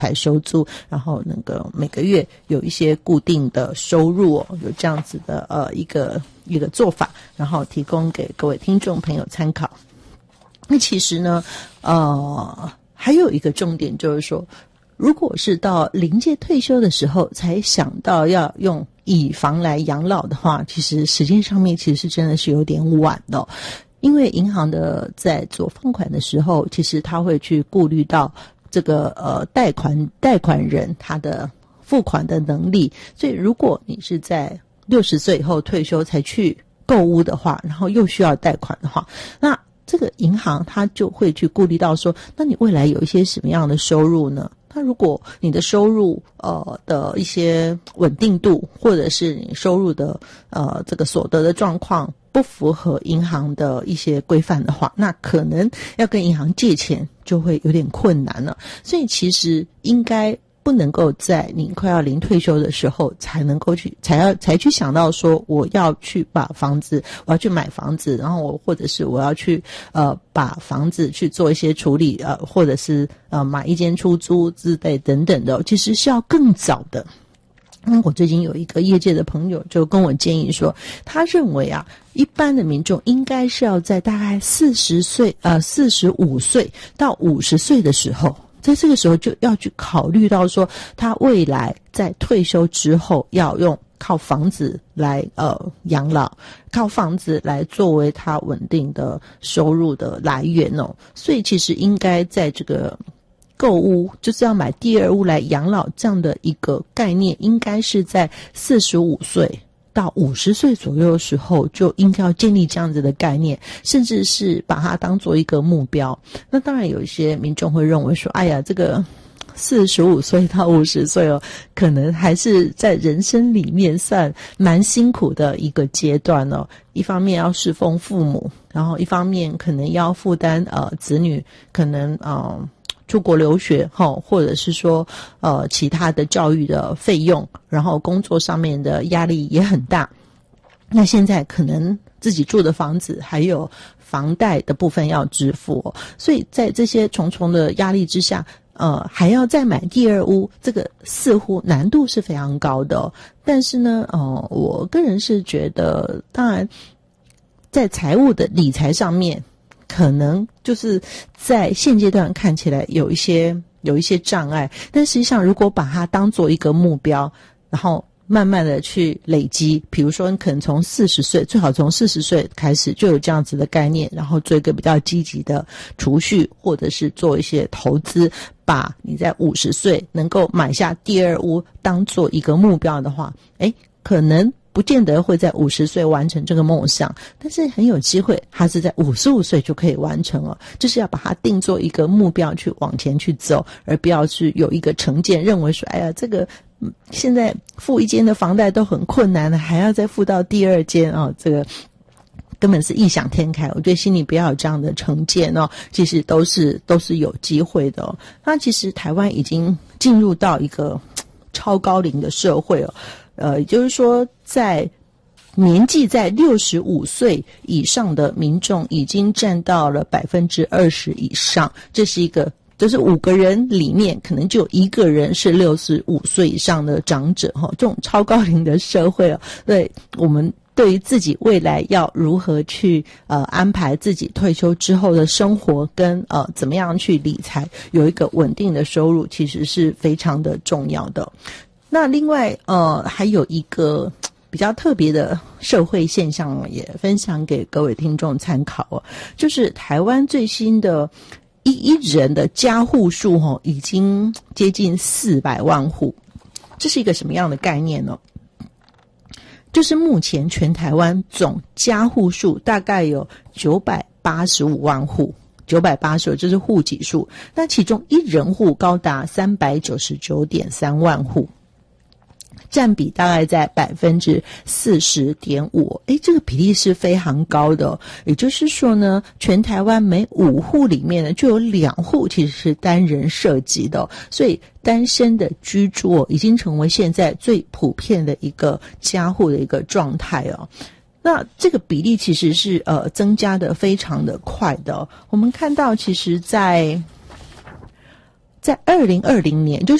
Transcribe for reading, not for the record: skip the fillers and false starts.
才收租，然后那个每个月有一些固定的收入有这样子的一个做法，然后提供给各位听众朋友参考。那其实呢还有一个重点就是说，如果是到临界退休的时候才想到要用以房来养老的话，其实时间上面其实真的是有点晚的因为银行的在做放款的时候，其实他会去顾虑到这个贷款人他的付款的能力，所以如果你是在60岁以后退休才去购屋的话，然后又需要贷款的话，那这个银行他就会去顾虑到说，那你未来有一些什么样的收入呢？那如果你的收入的一些稳定度，或者是你收入的这个所得的状况不符合银行的一些规范的话，那可能要跟银行借钱就会有点困难了。所以其实应该不能够在你快要临退休的时候才能够去才去想到说我要去把房子，我要去买房子，然后或者是我要去把房子去做一些处理或者是买一间出租之类等等的，其实是要更早的。我最近有一个业界的朋友就跟我建议说，他认为一般的民众应该是要在大概45岁到50岁的时候，在这个时候就要去考虑到说，他未来在退休之后要用靠房子来养老，靠房子来作为他稳定的收入的来源所以其实应该在这个购屋，就是要买第二屋来养老这样的一个概念，应该是在45岁到50岁左右的时候就应该要建立这样子的概念，甚至是把它当做一个目标。那当然有一些民众会认为说，哎呀，这个45岁到50岁可能还是在人生里面算蛮辛苦的一个阶段一方面要侍奉父母，然后一方面可能要负担子女可能出国留学或者是说其他的教育的费用，然后工作上面的压力也很大。那现在可能自己住的房子还有房贷的部分要支付所以在这些重重的压力之下还要再买第二屋，这个似乎难度是非常高的但是呢我个人是觉得，当然在财务的理财上面可能就是在现阶段看起来有一些障碍，但实际上如果把它当做一个目标，然后慢慢的去累积，比如说你可能从40岁，最好从40岁开始就有这样子的概念，然后做一个比较积极的储蓄，或者是做一些投资，把你在50岁能够买下第二屋当做一个目标的话，可能不见得会在50岁完成这个梦想，但是很有机会他是在55岁就可以完成了，就是要把它定做一个目标去往前去走，而不要去有一个成见，认为说哎呀这个现在付一间的房贷都很困难了，还要再付到第二间这个根本是异想天开。我觉得心里不要有这样的成见其实都是有机会的那其实台湾已经进入到一个超高龄的社会也就是说在年纪在65岁以上的民众已经占到了20%以上，这是一个就是5个人里面可能就有1个人是65岁以上的长者这种超高龄的社会对我们对于自己未来要如何去安排自己退休之后的生活跟怎么样去理财，有一个稳定的收入其实是非常的重要的。那另外还有一个比较特别的社会现象也分享给各位听众参考就是台湾最新的一人的家户数已经接近400万户。这是一个什么样的概念呢？就是目前全台湾总家户数大概有985万户，985这是户籍数，那其中一人户高达399.3万户，占比大概在 40.5%， 这个比例是非常高的也就是说呢，全台湾每5户里面呢就有2户其实是单人涉及的所以单身的居住已经成为现在最普遍的一个家户的一个状态那这个比例其实是增加的非常的快的我们看到其实在在2020年，就